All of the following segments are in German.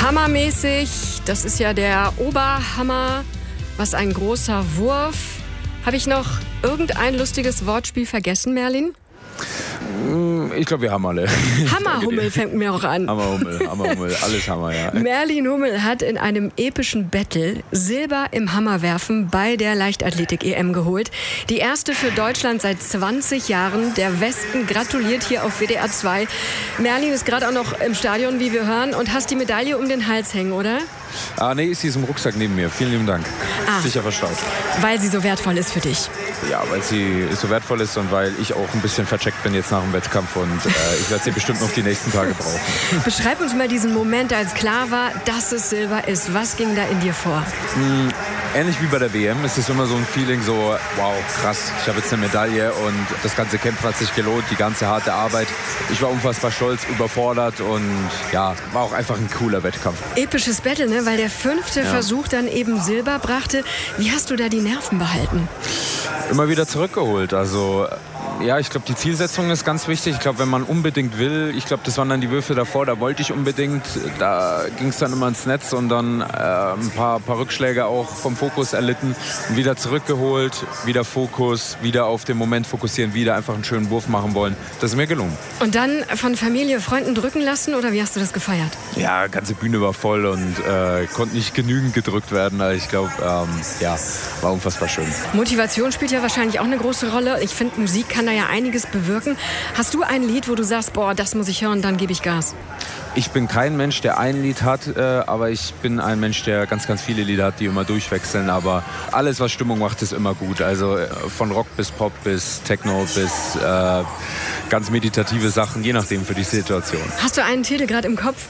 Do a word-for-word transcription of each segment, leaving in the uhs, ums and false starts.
Hammermäßig, das ist ja der Oberhammer. Was ein großer Wurf. Habe ich noch irgendein lustiges Wortspiel vergessen, Merlin? Ich glaube, wir haben alle. Hammerhummel fängt mir auch an. Hammerhummel, Hammerhummel, alles Hammer, ja. Merlin Hummel hat in einem epischen Battle Silber im Hammerwerfen bei der Leichtathletik-E M geholt. Die erste für Deutschland seit zwanzig Jahren. Der Westen gratuliert hier auf W D R zwei. Merlin ist gerade auch noch im Stadion, wie wir hören, und hast die Medaille um den Hals hängen, oder? Ah, nee, sie ist im Rucksack neben mir. Vielen lieben Dank. Ah, sicher verstaut. Weil sie so wertvoll ist für dich. Ja, weil sie so wertvoll ist und weil ich auch ein bisschen vercheckt bin jetzt nach dem Wettkampf und äh, ich werde sie bestimmt noch die nächsten Tage brauchen. Beschreib uns mal diesen Moment, als klar war, dass es Silber ist. Was ging da in dir vor? Mm, ähnlich wie bei der W M. Es ist immer so ein Feeling so, wow, krass, ich habe jetzt eine Medaille und das ganze Kämpfen hat sich gelohnt, die ganze harte Arbeit. Ich war unfassbar stolz, überfordert und ja, war auch einfach ein cooler Wettkampf. Episches Battle, ne? Weil der fünfte ja. Versuch dann eben Silber brachte. Wie hast du da die Nerven behalten? Immer wieder zurückgeholt. Also ja, ich glaube, die Zielsetzung ist ganz wichtig. Ich glaube, wenn man unbedingt will, ich glaube, das waren dann die Würfe davor, da wollte ich unbedingt, da ging es dann immer ins Netz und dann äh, ein paar, paar Rückschläge auch vom Fokus erlitten und wieder zurückgeholt, wieder Fokus, wieder auf den Moment fokussieren, wieder einfach einen schönen Wurf machen wollen. Das ist mir gelungen. Und dann von Familie, Freunden drücken lassen oder wie hast du das gefeiert? Ja, ganze Bühne war voll und äh, konnte nicht genügend gedrückt werden. Also ich glaube, ähm, ja, war unfassbar schön. Motivation spielt ja wahrscheinlich auch eine große Rolle. Ich finde, Musik kann da ja einiges bewirken. Hast du ein Lied, wo du sagst, boah, das muss ich hören, dann gebe ich Gas? Ich bin kein Mensch, der ein Lied hat, äh, aber ich bin ein Mensch, der ganz, ganz viele Lieder hat, die immer durchwechseln. Aber alles, was Stimmung macht, ist immer gut. Also äh, von Rock bis Pop bis Techno bis äh, ganz meditative Sachen, je nachdem für die Situation. Hast du einen Titel gerade im Kopf?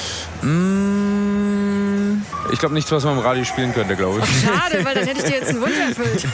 Mmh, ich glaube nichts, was man im Radio spielen könnte, glaube ich. Oh, schade, weil dann hätte ich dir jetzt einen Wunsch erfüllt.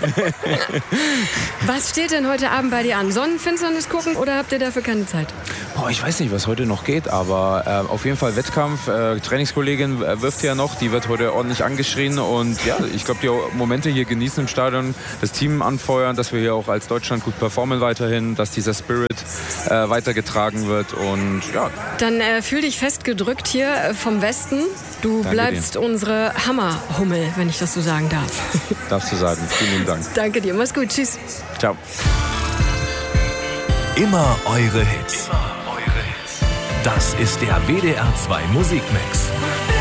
Was steht denn heute Abend bei dir an? Sonnenfinsternis gucken oder habt ihr dafür keine Zeit? Boah, ich weiß nicht, was heute noch geht, aber äh, auf jeden Fall Wettkampf. Äh, Trainingskollegin äh, wirft ja noch, die wird heute ordentlich angeschrien und ja, ich glaube, die Momente hier genießen im Stadion, das Team anfeuern, dass wir hier auch als Deutschland gut performen weiterhin, dass dieser Spirit äh, weitergetragen wird und ja. Dann äh, fühl dich festgedrückt hier äh, vom Westen. Du Danke bleibst dir. Unsere Hammerhummel, wenn ich das so sagen darf. Darfst du sagen. Vielen lieben Dank. Danke dir. Mach's gut. Tschüss. Ciao. Immer eure Hits. Das ist der W D R zwei Musikmix.